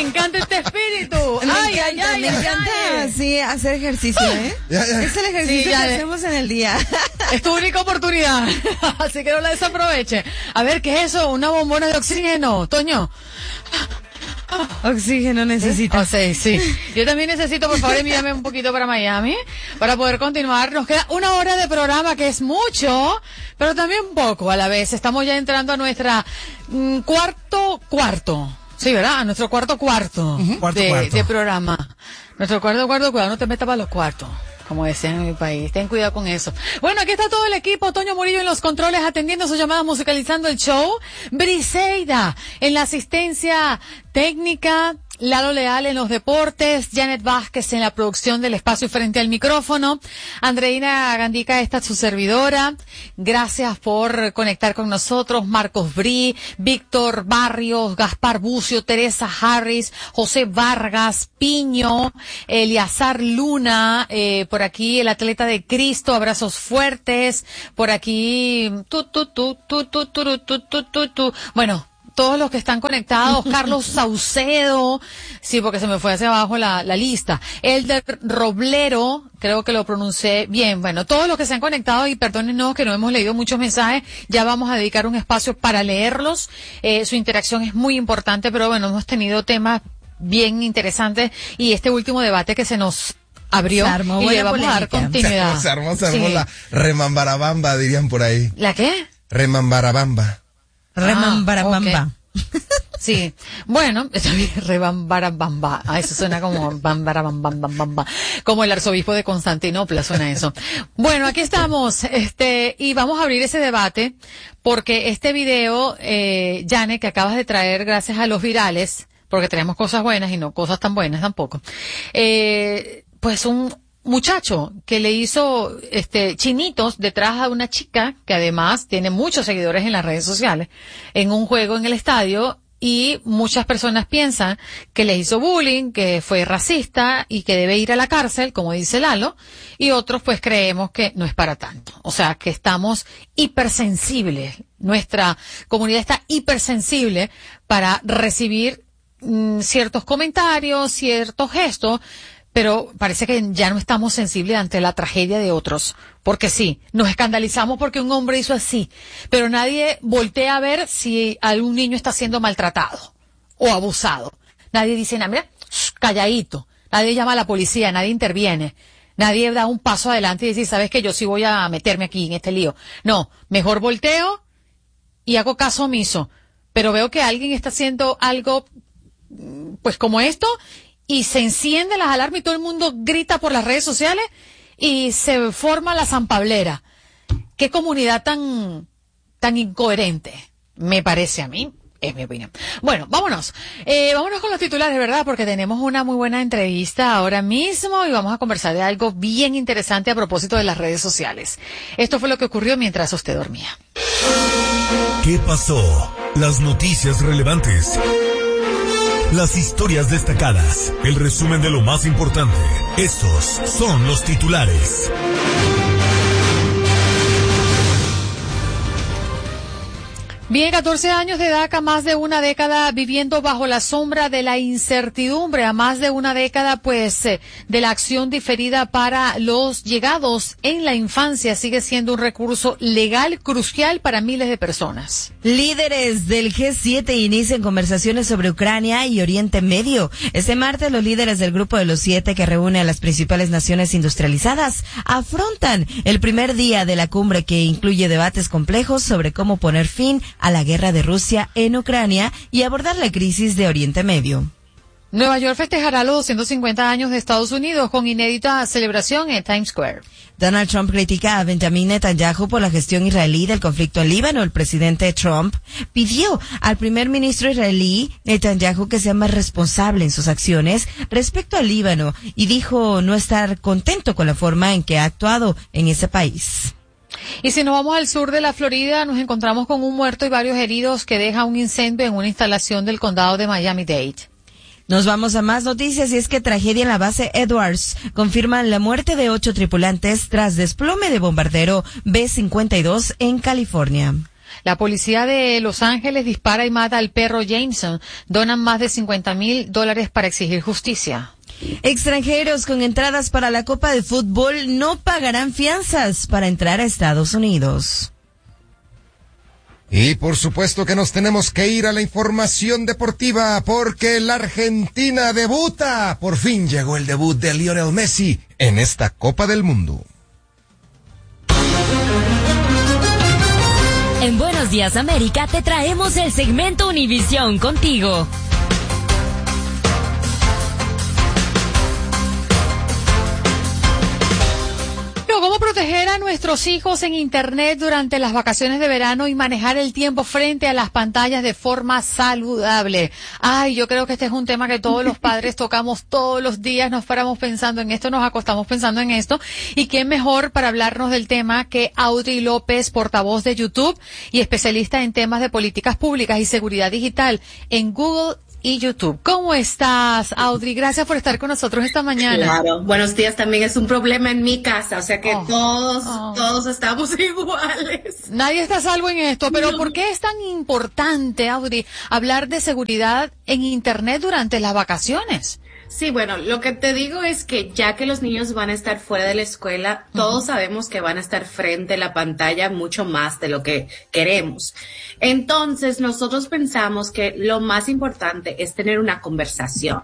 encanta este espíritu. Me encanta, sí, hacer ejercicio, ¿eh? Es el ejercicio que hacemos en el día. Es tu única oportunidad, así que no la desaproveche. A ver, ¿qué es eso? Una bombona de oxígeno, Toño. Oxígeno necesita. Sí. Yo también necesito, por favor, envíame un poquito para Miami para poder continuar. Nos queda 1 hora de programa, que es mucho, pero también poco a la vez. Estamos ya entrando a nuestra cuarto. Sí, ¿verdad? A nuestro cuarto de programa. Nuestro cuarto, cuidado, no te metas para los cuartos, como decían en mi país. Ten cuidado con eso. Bueno, aquí está todo el equipo. Toño Murillo en los controles, atendiendo sus llamadas, musicalizando el show. Briseida en la asistencia técnica. Lalo Leal en los deportes, Janet Vázquez en la producción del espacio frente al micrófono, Andreina Gandica, esta es su servidora. Gracias por conectar con nosotros, Marcos Brí, Víctor Barrios, Gaspar Bucio, Teresa Harris, José Vargas, Piño, Eliazar Luna, por aquí el atleta de Cristo, abrazos fuertes, por aquí, bueno, todos los que están conectados, Carlos Saucedo, sí, porque se me fue hacia abajo la lista, Elder Roblero, creo que lo pronuncié bien, bueno, todos los que se han conectado, y perdónenos que no hemos leído muchos mensajes, ya vamos a dedicar un espacio para leerlos, su interacción es muy importante, pero bueno, hemos tenido temas bien interesantes, y este último debate que se nos abrió, y le vamos a dar continuidad. Se armó la remambarabamba, dirían por ahí. ¿La qué? Remambarabamba. Remambarabamba. Okay. Sí, bueno, rebambarabamba. Eso suena como bambarabambambamba. Como el arzobispo de Constantinopla suena eso. Bueno, aquí estamos, y vamos a abrir ese debate, porque este video, Janet, que acabas de traer gracias a los virales, porque tenemos cosas buenas y no cosas tan buenas tampoco, pues un muchacho que le hizo chinitos detrás a una chica que además tiene muchos seguidores en las redes sociales en un juego en el estadio, y muchas personas piensan que le hizo bullying, que fue racista y que debe ir a la cárcel, como dice Lalo, y otros pues creemos que no es para tanto. O sea, que estamos hipersensibles, nuestra comunidad está hipersensible para recibir ciertos comentarios, ciertos gestos, pero parece que ya no estamos sensibles ante la tragedia de otros, porque sí, nos escandalizamos porque un hombre hizo así, pero nadie voltea a ver si algún niño está siendo maltratado o abusado. Nadie dice nada, mira, calladito, nadie llama a la policía, nadie interviene, nadie da un paso adelante y dice, sabes que yo sí voy a meterme aquí en este lío. No, mejor volteo y hago caso omiso, pero veo que alguien está haciendo algo, pues como esto, y se encienden las alarmas y todo el mundo grita por las redes sociales y se forma la zampablera. Qué comunidad tan incoherente, me parece a mí, es mi opinión. Bueno, vámonos con los titulares, ¿verdad? Porque tenemos una muy buena entrevista ahora mismo y vamos a conversar de algo bien interesante a propósito de las redes sociales. Esto fue lo que ocurrió mientras usted dormía. ¿Qué pasó? Las noticias relevantes. Las historias destacadas, el resumen de lo más importante. Estos son los titulares. Bien, 14 años de DACA, más de una década viviendo bajo la sombra de la incertidumbre, a más de una década, pues, de la acción diferida para los llegados en la infancia, sigue siendo un recurso legal crucial para miles de personas. Líderes del G7 inician conversaciones sobre Ucrania y Oriente Medio. Este martes, los líderes del Grupo de los 7, que reúne a las principales naciones industrializadas, afrontan el primer día de la cumbre, que incluye debates complejos sobre cómo poner fin a la guerra de Rusia en Ucrania y abordar la crisis de Oriente Medio. Nueva York festejará los 250 años de Estados Unidos con inédita celebración en Times Square. Donald Trump critica a Benjamin Netanyahu por la gestión israelí del conflicto en Líbano. El presidente Trump pidió al primer ministro israelí Netanyahu que sea más responsable en sus acciones respecto al Líbano y dijo no estar contento con la forma en que ha actuado en ese país. Y si nos vamos al sur de la Florida, nos encontramos con un muerto y varios heridos que deja un incendio en una instalación del condado de Miami-Dade. Nos vamos a más noticias, y es que tragedia en la base Edwards. Confirman la muerte de 8 tripulantes tras desplome de bombardero B-52 en California. La policía de Los Ángeles dispara y mata al perro Jameson. Donan más de $50,000 para exigir justicia. Extranjeros con entradas para la Copa de Fútbol no pagarán fianzas para entrar a Estados Unidos. Y por supuesto que nos tenemos que ir a la información deportiva porque la Argentina debuta. Por fin llegó el debut de Lionel Messi en esta Copa del Mundo. En Buenos Días América te traemos el segmento Univisión contigo. ¿Cómo proteger a nuestros hijos en Internet durante las vacaciones de verano y manejar el tiempo frente a las pantallas de forma saludable? Ay, yo creo que este es un tema que todos los padres tocamos todos los días, nos paramos pensando en esto, nos acostamos pensando en esto, y quién mejor para hablarnos del tema que Audrey López, portavoz de YouTube y especialista en temas de políticas públicas y seguridad digital en Google y YouTube. ¿Cómo estás, Audrey? Gracias por estar con nosotros esta mañana. Claro, buenos días. También es un problema en mi casa, o sea que todos estamos iguales. Nadie está a salvo en esto, pero ¿por qué es tan importante, Audrey, hablar de seguridad en Internet durante las vacaciones? Sí, bueno, lo que te digo es que ya que los niños van a estar fuera de la escuela, todos sabemos que van a estar frente a la pantalla mucho más de lo que queremos. Entonces, nosotros pensamos que lo más importante es tener una conversación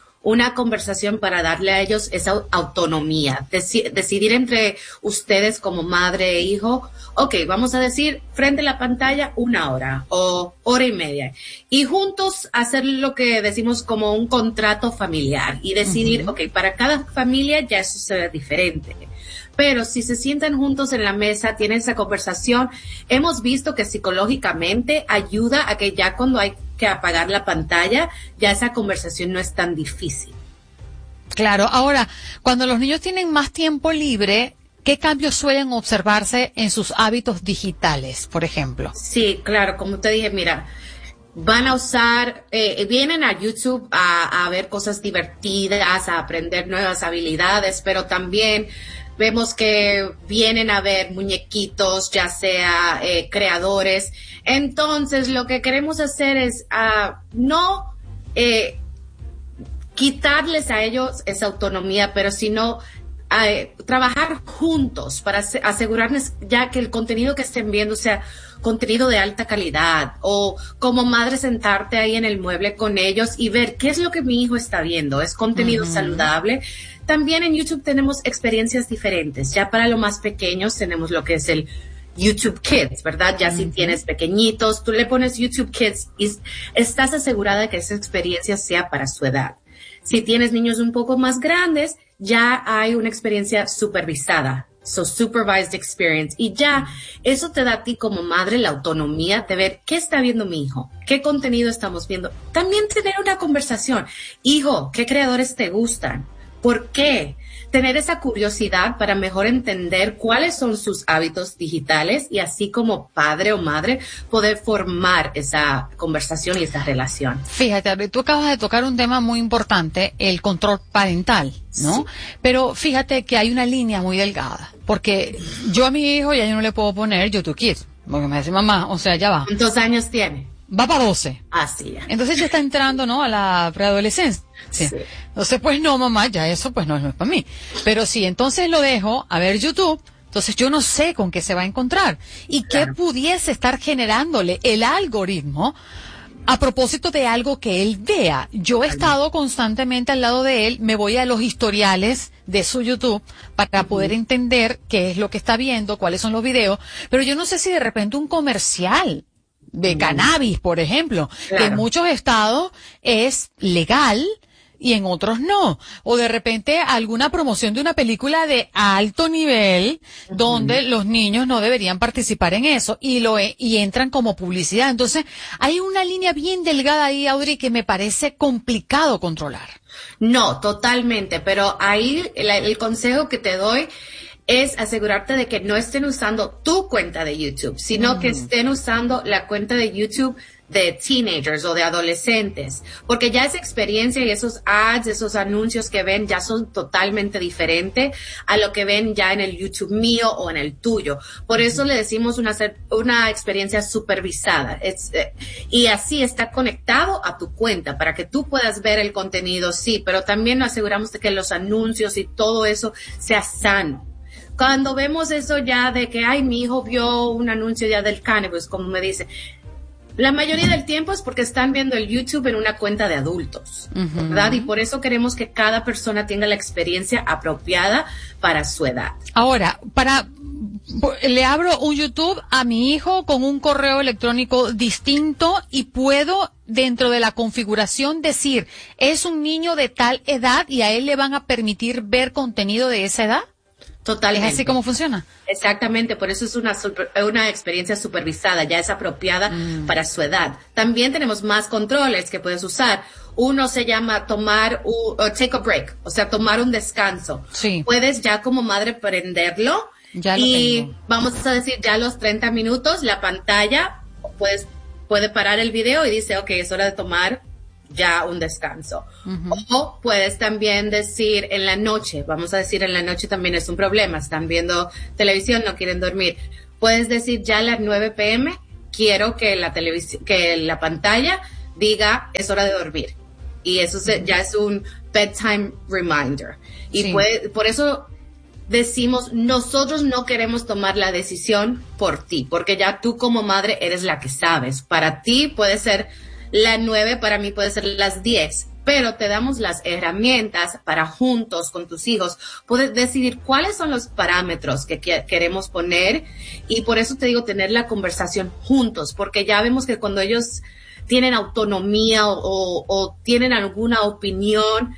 para darle a ellos esa autonomía, decidir entre ustedes como madre e hijo, okay, vamos a decir frente a la pantalla 1 hora o hora y media y juntos hacer lo que decimos como un contrato familiar y decidir, okay, para cada familia ya eso se ve diferente. Pero si se sientan juntos en la mesa, tienen esa conversación, hemos visto que psicológicamente ayuda a que ya cuando hay que apagar la pantalla, ya esa conversación no es tan difícil. Claro, ahora, cuando los niños tienen más tiempo libre, ¿qué cambios suelen observarse en sus hábitos digitales, por ejemplo? Sí, claro, como te dije, mira, van a usar, vienen a YouTube a ver cosas divertidas, a aprender nuevas habilidades, pero también vemos que vienen a ver muñequitos, ya sea creadores. Entonces, lo que queremos hacer es no quitarles a ellos esa autonomía, pero sino trabajar juntos para asegurarnos ya que el contenido que estén viendo sea contenido de alta calidad, o como madre sentarte ahí en el mueble con ellos y ver qué es lo que mi hijo está viendo, es contenido saludable. También en YouTube tenemos experiencias diferentes, ya para los más pequeños tenemos lo que es el YouTube Kids, ¿verdad? Ya si tienes pequeñitos, tú le pones YouTube Kids y estás asegurada de que esa experiencia sea para su edad. Si tienes niños un poco más grandes, ya hay una experiencia supervisada, so supervised experience, y ya eso te da a ti como madre la autonomía de ver qué está viendo mi hijo, qué contenido estamos viendo. También tener una conversación. Hijo, ¿qué creadores te gustan? ¿Por qué? Tener esa curiosidad para mejor entender cuáles son sus hábitos digitales y así como padre o madre poder formar esa conversación y esa relación. Fíjate, tú acabas de tocar un tema muy importante, el control parental, ¿no? Sí. Pero fíjate que hay una línea muy delgada, porque yo a mi hijo ya yo no le puedo poner YouTube Kids, porque me dice mamá, o sea, ya va. ¿Cuántos años tiene? Va para 12. Así ya. Entonces ya está entrando, ¿no?, a la preadolescencia. Sí. Entonces, pues no, mamá, ya eso pues no es para mí. Pero sí, entonces lo dejo a ver YouTube, entonces yo no sé con qué se va a encontrar. Y qué pudiese estar generándole el algoritmo a propósito de algo que él vea. Yo he estado constantemente al lado de él, me voy a los historiales de su YouTube para poder entender qué es lo que está viendo, cuáles son los videos, pero yo no sé si de repente un comercial de cannabis, por ejemplo, que en muchos estados es legal y en otros no, o de repente alguna promoción de una película de alto nivel donde los niños no deberían participar en eso y entran como publicidad. Entonces hay una línea bien delgada ahí, Audrey, que me parece complicado controlar. No, totalmente, pero ahí el consejo que te doy es asegurarte de que no estén usando tu cuenta de YouTube, sino que estén usando la cuenta de YouTube teenagers o de adolescentes, porque ya esa experiencia y esos ads, esos anuncios que ven ya son totalmente diferentes a lo que ven ya en el YouTube mío o en el tuyo. Por eso le decimos una experiencia supervisada. Y así está conectado a tu cuenta para que tú puedas ver el contenido, sí, pero también nos aseguramos de que los anuncios y todo eso sea sano. Cuando vemos eso ya de que, ay, mi hijo vio un anuncio ya del cannabis, como me dice, la mayoría del tiempo es porque están viendo el YouTube en una cuenta de adultos, ¿verdad? Y por eso queremos que cada persona tenga la experiencia apropiada para su edad. Ahora, le abro un YouTube a mi hijo con un correo electrónico distinto y puedo, dentro de la configuración, decir, es un niño de tal edad y a él le van a permitir ver contenido de esa edad. Totalmente. ¿Es así como funciona? Exactamente, por eso es una experiencia supervisada, ya es apropiada para su edad. También tenemos más controles que puedes usar. Uno se llama take a break, o sea, tomar un descanso. Sí. Puedes ya como madre prenderlo y vamos a decir ya a los 30 minutos la pantalla puede parar el video y dice, ok, es hora de tomar ya un descanso. O puedes también decir en la noche, vamos a decir en la noche también es un problema, están viendo televisión, no quieren dormir. Puedes decir ya a las 9 p.m. quiero que la pantalla diga es hora de dormir. Y eso ya es un bedtime reminder. Y sí. Por eso decimos, nosotros no queremos tomar la decisión por ti, porque ya tú como madre eres la que sabes. Para ti puede ser las 9, para mí puede ser las 10, pero te damos las herramientas para juntos con tus hijos poder decidir cuáles son los parámetros que queremos poner, y por eso te digo tener la conversación juntos, porque ya vemos que cuando ellos tienen autonomía o tienen alguna opinión,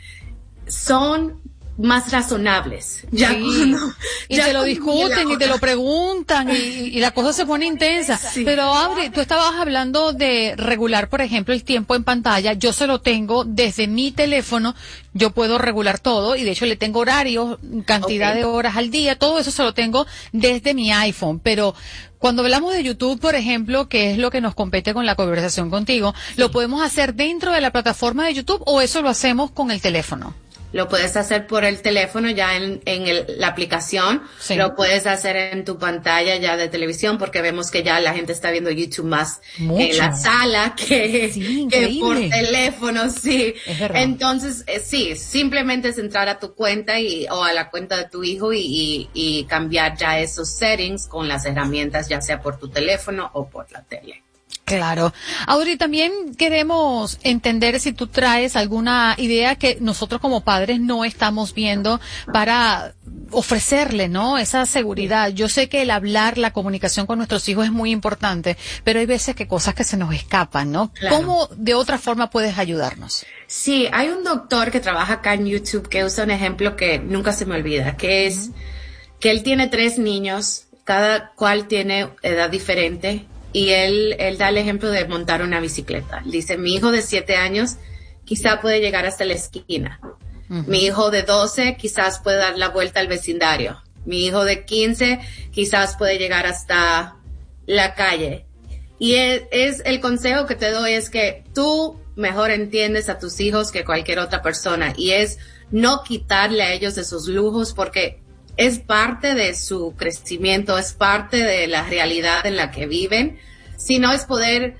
son más razonables. Ya sí. Y ya te lo discuten y te lo preguntan y la cosa se pone intensa. Sí. Pero Audrey, tú estabas hablando de regular, por ejemplo, el tiempo en pantalla. Yo se lo tengo desde mi teléfono. Yo puedo regular todo y de hecho le tengo horarios, cantidad de horas al día, todo eso se lo tengo desde mi iPhone. Pero cuando hablamos de YouTube, por ejemplo, que es lo que nos compete con la conversación contigo, ¿lo podemos hacer dentro de la plataforma de YouTube o eso lo hacemos con el teléfono? Lo puedes hacer por el teléfono ya en la aplicación, sí. Lo puedes hacer en tu pantalla ya de televisión, porque vemos que ya la gente está viendo YouTube más en la sala que por teléfono, sí. Es verdad. Entonces, sí, simplemente es entrar a tu cuenta o a la cuenta de tu hijo y cambiar ya esos settings con las herramientas, ya sea por tu teléfono o por la tele. Claro. Audrey, también queremos entender si tú traes alguna idea que nosotros como padres no estamos viendo para ofrecerle, ¿no? Esa seguridad. Yo sé que el hablar, la comunicación con nuestros hijos es muy importante, pero hay veces que cosas que se nos escapan, ¿no? Claro. ¿Cómo de otra forma puedes ayudarnos? Sí, hay un doctor que trabaja acá en YouTube que usa un ejemplo que nunca se me olvida, que es que él tiene 3 niños, cada cual tiene edad diferente. Y él da el ejemplo de montar una bicicleta. Dice, mi hijo de 7 años quizá puede llegar hasta la esquina. Mi hijo de 12 quizás puede dar la vuelta al vecindario. Mi hijo de 15 quizás puede llegar hasta la calle. Y es el consejo que te doy es que tú mejor entiendes a tus hijos que cualquier otra persona. Y es no quitarle a ellos esos lujos, porque es parte de su crecimiento, es parte de la realidad en la que viven, sino es poder,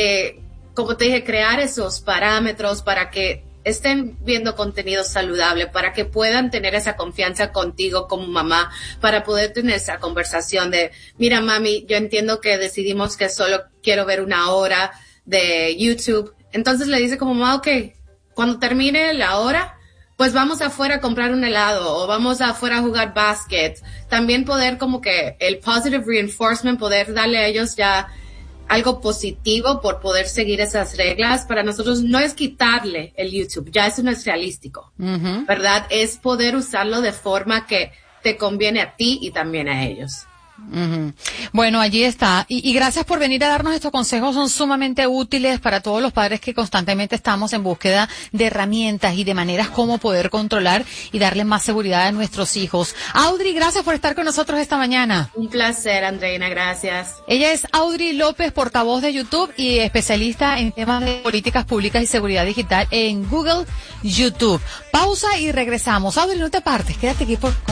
como te dije, crear esos parámetros para que estén viendo contenido saludable, para que puedan tener esa confianza contigo como mamá, para poder tener esa conversación de, mira mami, yo entiendo que decidimos que solo quiero ver 1 hora de YouTube. Entonces le dice como mamá, ok, cuando termine la hora, pues vamos afuera a comprar un helado o vamos afuera a jugar básquet. También poder como que el positive reinforcement, poder darle a ellos ya algo positivo por poder seguir esas reglas. Para nosotros no es quitarle el YouTube, ya eso no es realístico, ¿verdad? Es poder usarlo de forma que te conviene a ti y también a ellos. Ujú. Bueno, allí está. Y gracias por venir a darnos estos consejos, son sumamente útiles para todos los padres que constantemente estamos en búsqueda de herramientas y de maneras como poder controlar y darle más seguridad a nuestros hijos. Audrey, gracias por estar con nosotros esta mañana. Un placer, Andreina, gracias. Ella es Audrey López, portavoz de YouTube y especialista en temas de políticas públicas y seguridad digital en Google, YouTube. Pausa y regresamos. Audrey, no te partes, quédate aquí por